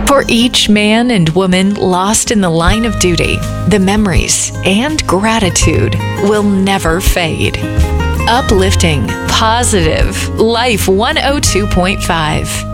For each man and woman lost in the line of duty, the memories and gratitude will never fade. Uplifting, positive, Life 102.5.